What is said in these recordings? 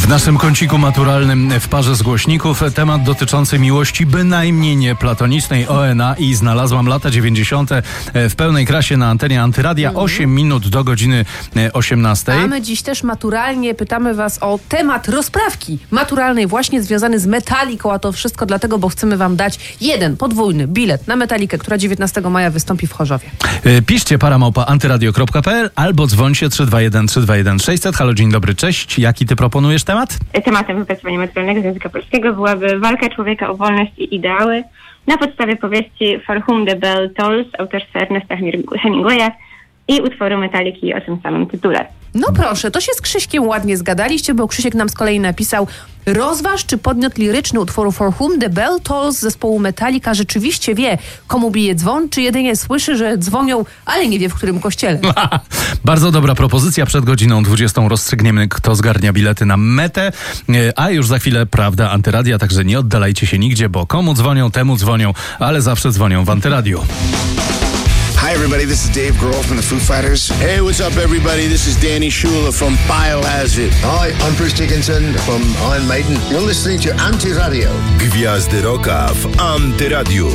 naszym kąciku maturalnym w parze z głośników temat dotyczący miłości bynajmniej nie platonicznej ONA i znalazłam lata 90. w pełnej krasie na antenie Antyradia. 8 minut do godziny 18. A my dziś też maturalnie pytamy was o temat rozprawki maturalnej właśnie związany z Metaliką, a to wszystko dlatego, bo chcemy wam dać jeden podwójny bilet na Metalikę, która 19 maja wystąpi w Chorzowie. Piszcie para@antyradio.pl albo dzwońcie 321 321 600. Halo, dzień dobry, cześć. Jaki ty proponujesz temat? Tematem wypracowania maturalnego z języka polskiego byłaby walka człowieka o wolność i ideały na podstawie powieści For Whom the Bell Tolls autorstwa Ernesta Hemingwaya i utworu Metaliki o tym samym tytule. No proszę, to się z Krzyśkiem ładnie zgadaliście, bo Krzysiek nam z kolei napisał: rozważ, czy podmiot liryczny utworu For Whom the Bell Tolls zespołu Metallica rzeczywiście wie, komu bije dzwon, czy jedynie słyszy, że dzwonią, ale nie wie, w którym kościele. Bardzo dobra propozycja. Przed godziną 20 rozstrzygniemy, kto zgarnia bilety na metę, a już za chwilę Prawda Antyradia, także nie oddalajcie się nigdzie, bo komu dzwonią, temu dzwonią, ale zawsze dzwonią w Antyradiu. Hi everybody, this is Dave Grohl from the Foo Fighters. Hey, what's up everybody? This is Danny Schuler from Biohazard. Hi, I'm Bruce Dickinson from Iron Maiden. You're listening to Antyradio. Gwiazdy Rocka w Antyradiu.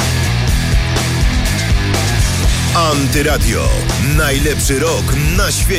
Antyradio. Najlepszy rok na świecie.